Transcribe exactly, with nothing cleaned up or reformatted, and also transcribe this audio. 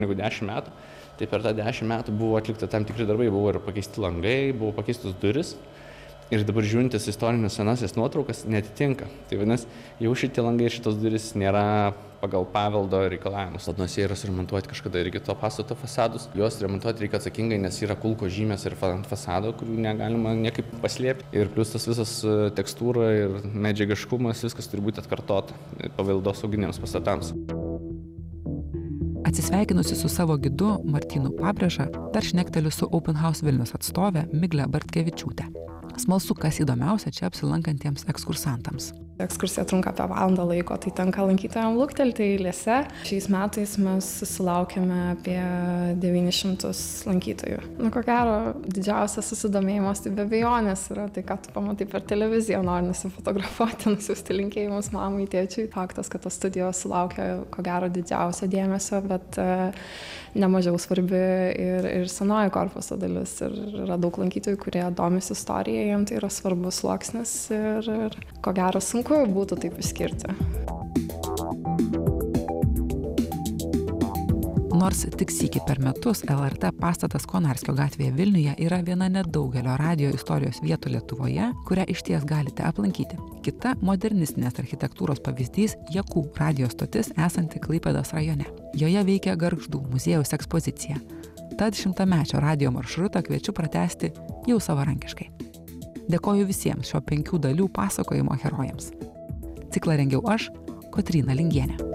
negu dešimt metų, tai per tą dešimt metų buvo atlikta tam tikri darbai, buvo ir pakeisti langai, buvo pakeistos duris ir dabar žiūrintis istorines senasias nuotraukas netitinka. Tai vadinasi, jau šitie langai ir šitos duris nėra pagal paveldo reikalavimus. Nors jie yra suremontuoti kažkada irgi to pastato fasadus, juos remontuoti reikia atsakingai, nes yra kulko žymės ir ant fasado, kurių negalima niekaip paslėpti. Ir plius tas visas tekstūra ir medžiagiškumas, viskas turi būti atkartota paveldosauginiams pastatams. Atsisveikinusi su savo gidu Martynu Pabrėža, dar šnekteliu su Open House Vilnius atstovė Migle Bartkevičiūtė. Smalsu, kas įdomiausia čia apsilankantiems ekskursantams. Ekskursija trunka apie valandą laiko, tai tenka lankytojams luktelti eilėse. Šiais metais mes susilaukėme apie devynis šimtus lankytojų. Nu, ko gero, didžiausias susidomėjimas tai be abejonės yra tai, ką tu pamatai per televiziją, nori nusifotografuoti, nusiųsti linkėjimus mamai, tėčiui. Faktas, kad tos studijos sulaukia, ko gero, didžiausio dėmesio, bet uh, nemažiau svarbi ir, ir senoji korpuso dalis. Ir yra daug lankytojų, kurie domisi istorija, jiems tai yra svarbus sluoksnis ir, ir ko gero sunku būtų taip išskirti. Nors tik sykį per metus L R T pastatas Konarskio gatvėje Vilniuje yra viena nedaugelio radijo istorijos vietų Lietuvoje, kurią išties galite aplankyti. Kita modernistinės architektūros pavyzdys – Jakų radijo stotis esanti Klaipėdos rajone. Joje veikia Gargždų muziejaus ekspozicija. Tad šimtamečio radijo maršrutą kviečiu pratęsti jau savarankiškai. Dėkoju visiems šio penkių dalių pasakojimo herojams. Ciklą rengiau aš, Kotryna Lingienė.